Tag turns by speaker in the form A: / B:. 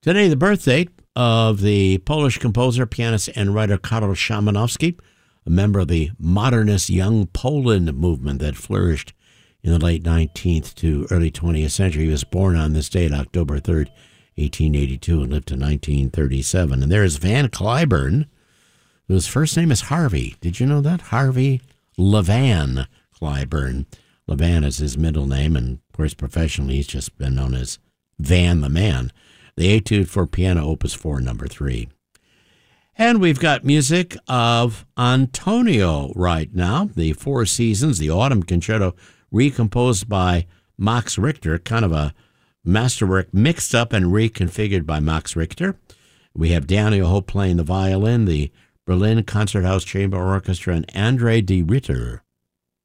A: Today, the birth date of the Polish composer, pianist, and writer Karol Szymanowski, a member of the modernist Young Poland movement that flourished in the late 19th to early 20th century. He was born on this date, October 3rd, 1882, and lived to 1937. And there's Van Cliburn, whose first name is Harvey. Did you know that? Harvey Levan Cliburn. Levan is his middle name, and of course, professionally, he's just been known as Van the Man. The Etude for Piano, Opus 4, number 3. And we've got music of Antonio right now, the Four Seasons, the Autumn Concerto, recomposed by Max Richter, kind of a masterwork mixed up and reconfigured by Max Richter. We have Daniel Hope playing the violin, the Berlin Concerthouse Chamber Orchestra, and Andre de Ritter